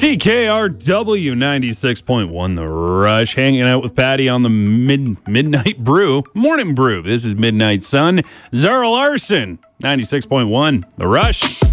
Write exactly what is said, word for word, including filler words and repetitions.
C K R W ninety-six point one The Rush, hanging out with Patty on the mid- Midnight Brew, Morning Brew. This is Midnight Sun. Zara Larson, ninety-six point one The Rush.